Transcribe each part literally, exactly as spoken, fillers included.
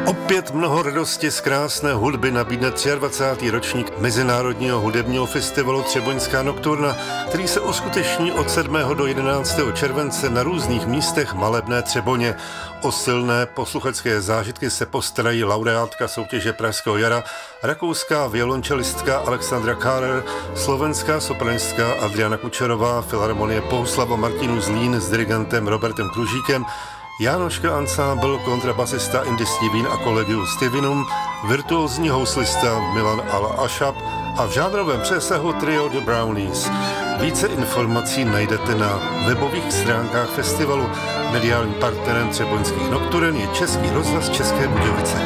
Opět mnoho radosti z krásné hudby nabídne dvacátý třetí ročník Mezinárodního hudebního festivalu Třeboňská nokturna, který se uskuteční od sedmého do jedenáctého července na různých místech malebné Třeboně. O silné posluchačské zážitky se postarají laureátka soutěže Pražského jara, rakouská violončelistka Alexandra Kárer, slovenská sopranistka Adriana Kučerová, Filharmonie Bohuslava Martinů Zlín s dirigentem Robertem Kružíkem, Jánoška Ensemble, kontrabasista Indy Steven a Collegium Stevenum, virtuózní houslista Milan Al-Ashab a v žánrovém přesahu trio The Brownies. Více informací najdete na webových stránkách festivalu. Mediálním partnerem Třeboňských nokturen je Český rozhlas České Budějovice.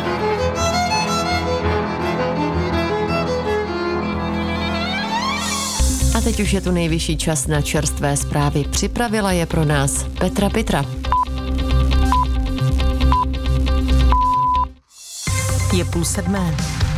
A teď už je tu nejvyšší čas na čerstvé zprávy. Připravila je pro nás Petra Pitra. Je půl sedmé.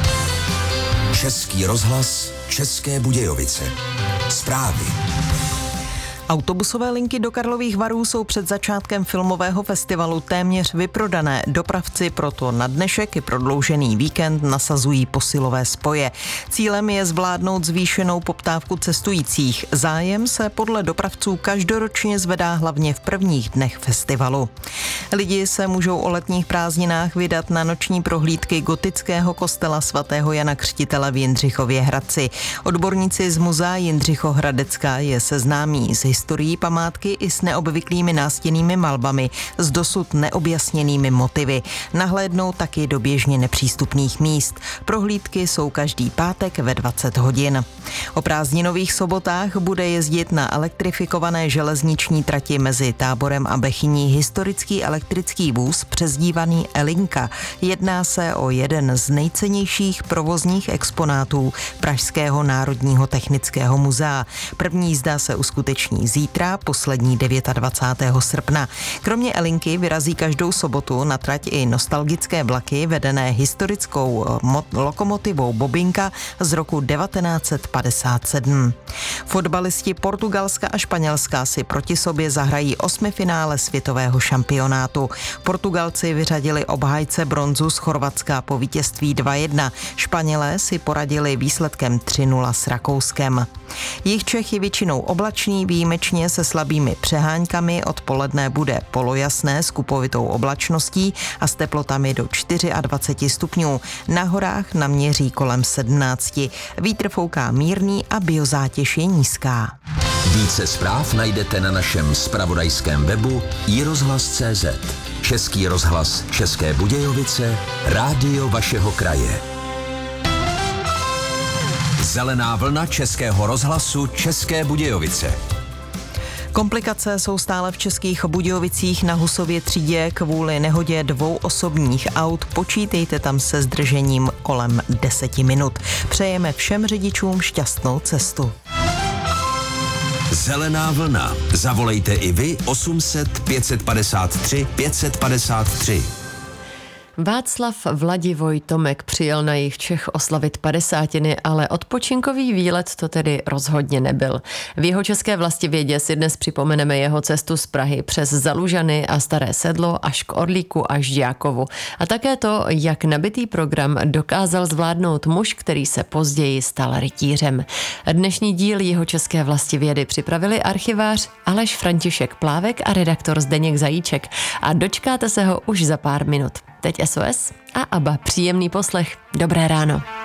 Český rozhlas České Budějovice. Zprávy. Autobusové linky do Karlových Varů jsou před začátkem filmového festivalu téměř vyprodané. Dopravci proto na dnešek i prodloužený víkend nasazují posilové spoje. Cílem je zvládnout zvýšenou poptávku cestujících. Zájem se podle dopravců každoročně zvedá hlavně v prvních dnech festivalu. Lidi se můžou o letních prázdninách vydat na noční prohlídky gotického kostela svatého Jana Křtitele v Jindřichově Hradci. Odborníci z muzea Jindřichohradecká je seznámí s historií památky i s neobvyklými nástěnnými malbami, s dosud neobjasněnými motivy. Nahlédnou taky do běžně nepřístupných míst. Prohlídky jsou každý pátek ve dvacet hodin. O prázdninových sobotách bude jezdit na elektrifikované železniční trati mezi Táborem a Bechyní historický elektrický vůz přezdívaný Elinka. Jedná se o jeden z nejcennějších provozních exponátů Pražského národního technického muzea. První jízda se uskuteční zítra, poslední dvacátého devátého srpna. Kromě Elinky vyrazí každou sobotu na trať i nostalgické vlaky vedené historickou mo- lokomotivou Bobinka z roku devatenáct set padesát sedm. Fotbalisti Portugalska a Španělska si proti sobě zahrají osmifinále světového šampionátu. Portugalci vyřadili obhájce bronzu z Chorvatska po vítězství dva jedna. Španělé si poradili výsledkem tři nula s Rakouskem. Jich Čech je většinou oblačný, výjimečně se slabými přeháňkami, odpoledne bude polojasné s kupovitou oblačností a s teplotami do dvacet čtyři stupňů. Na horách naměří kolem sedmnáct. Vítr fouká mírný a biozátěž je nízká. Více zpráv najdete na našem zpravodajském webu i rozhlas tečka cé zet. Český rozhlas České Budějovice, rádio vašeho kraje. Zelená vlna Českého rozhlasu České Budějovice. Komplikace jsou stále v Českých Budějovicích na Husově třídě kvůli nehodě dvou osobních aut. Počítejte tam se zdržením kolem deseti minut. Přejeme všem řidičům šťastnou cestu. Zelená vlna. Zavolejte i vy osm set pět padesát tři pět padesát tři. Václav Vladivoj Tomek přijel na jih Čech oslavit padesátiny, ale odpočinkový výlet to tedy rozhodně nebyl. V jeho české Vlastivědě si dnes připomeneme jeho cestu z Prahy přes Zalužany a Staré Sedlo až k Orlíku a Žďákovu. A také to, jak nabitý program dokázal zvládnout muž, který se později stal rytířem. Dnešní díl jeho české Vlastivědy připravili archivář Aleš František Plávek a redaktor Zdeněk Zajíček. A dočkáte se ho už za pár minut. Teď S O S a ABBA. Příjemný poslech. Dobré ráno.